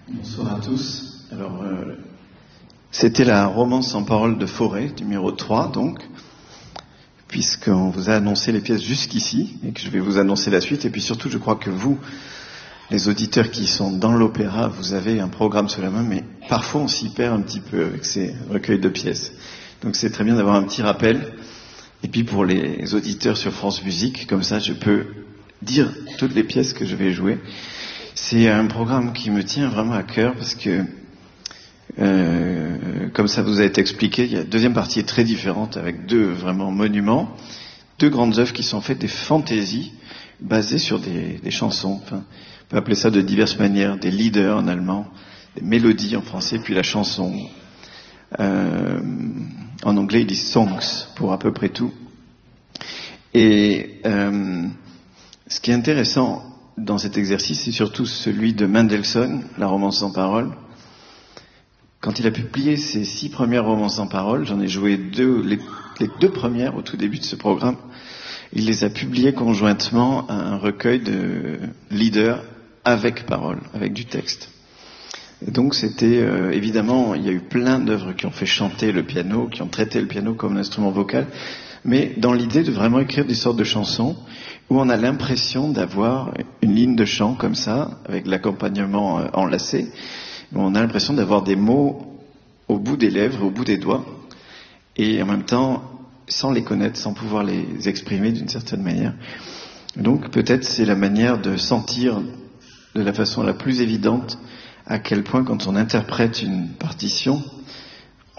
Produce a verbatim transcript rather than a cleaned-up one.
Bonsoir à tous. Alors, euh, c'était la romance sans parole de Fauré, numéro trois, donc, puisqu'on vous a annoncé les pièces jusqu'ici, et que je vais vous annoncer la suite. Et puis surtout, je crois que vous, les auditeurs qui sont dans l'opéra, vous avez un programme sous la main, mais parfois on s'y perd un petit peu avec ces recueils de pièces. Donc c'est très bien d'avoir un petit rappel. Et puis pour les auditeurs sur France Musique, comme ça je peux dire toutes les pièces que je vais jouer. C'est un programme qui me tient vraiment à cœur parce que, euh, comme ça vous a été expliqué, il y a la deuxième partie est très différente avec deux vraiment monuments, deux grandes œuvres qui sont faites des fantaisies basées sur des, des chansons. Enfin, on peut appeler ça de diverses manières, des leaders en allemand, des mélodies en français, puis la chanson. Euh, en anglais, ils disent songs pour à peu près tout. Et euh, ce qui est intéressant dans cet exercice, c'est surtout celui de Mendelssohn, la romance sans parole. Quand il a publié ses six premières romances sans parole, j'en ai joué deux, les, les deux premières au tout début de ce programme, il les a publiées conjointement à un recueil de leaders avec parole, avec du texte. Et donc c'était, euh, évidemment, il y a eu plein d'œuvres qui ont fait chanter le piano, qui ont traité le piano comme un instrument vocal, mais dans l'idée de vraiment écrire des sortes de chansons où on a l'impression d'avoir une ligne de chant comme ça, avec l'accompagnement euh, enlacé, où on a l'impression d'avoir des mots au bout des lèvres, au bout des doigts, et en même temps, sans les connaître, sans pouvoir les exprimer d'une certaine manière. Donc peut-être c'est la manière de sentir de la façon la plus évidente à quel point quand on interprète une partition,